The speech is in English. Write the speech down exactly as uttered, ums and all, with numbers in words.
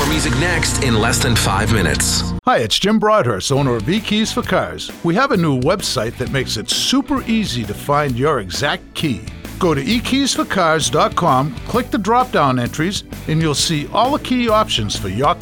music next in less than five minutes. Hi, it's Jim Broadhurst, owner of eKeys for Cars. We have a new website that makes it super easy to find your exact key. Go to e keys for cars dot com, click the drop-down entries, and you'll see all the key options for your